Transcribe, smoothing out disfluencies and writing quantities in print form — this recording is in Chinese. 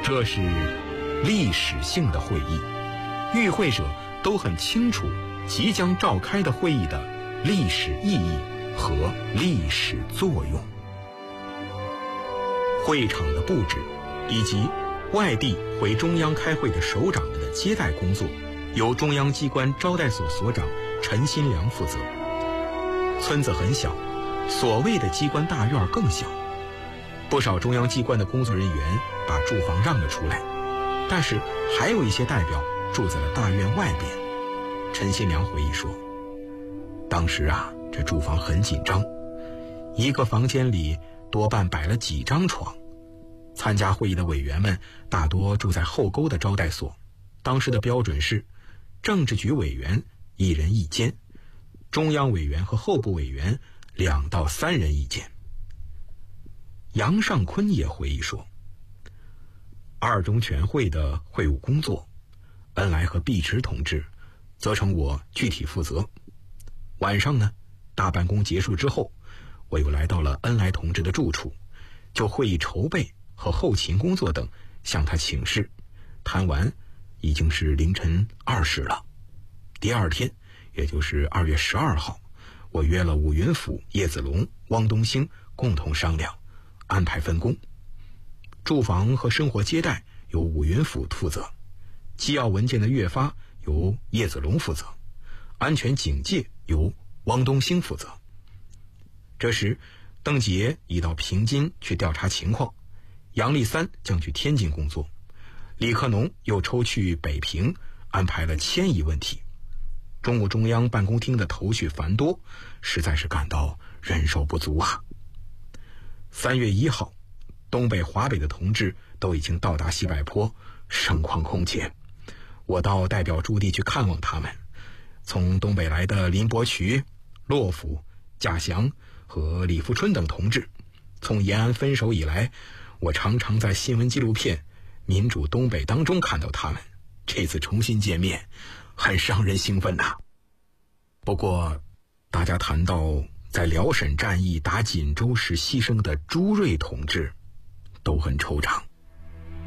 这是历史性的会议，与会者都很清楚即将召开的会议的历史意义和历史作用。会场的布置以及外地回中央开会的首长们的接待工作，由中央机关招待所所长陈新良负责。村子很小，所谓的机关大院更小，不少中央机关的工作人员把住房让了出来，但是还有一些代表住在了大院外边。陈新良回忆说，当时这住房很紧张，一个房间里多半摆了几张床。参加会议的委员们大多住在后沟的招待所，当时的标准是政治局委员1人1间，中央委员和候补委员2到3人1间。杨尚昆也回忆说，二中全会的会务工作，恩来和毕直同志责成我具体负责。晚上呢，大办公结束之后，我又来到了恩来同志的住处，就会议筹备和后勤工作等向他请示，谈完已经是凌晨2时了。第二天，也就是2月12号，我约了武云甫、叶子龙、汪东兴共同商量安排分工。住房和生活接待由武云甫负责，机要文件的阅发由叶子龙负责，安全警戒由汪东兴负责。这时，邓杰已到平津去调查情况，杨立三将去天津工作，李克农又抽去北平安排了迁移问题。中共中央办公厅的头绪繁多，实在是感到人手不足3月1号，东北、华北的同志都已经到达西柏坡，盛况空前。我到代表驻地去看望他们，从东北来的林伯渠、骆甫、贾祥和李富春等同志，从延安分手以来，我常常在新闻纪录片《民主东北》当中看到他们，这次重新见面很让人兴奋不过大家谈到在辽沈战役打锦州时牺牲的朱瑞同志，都很惆怅。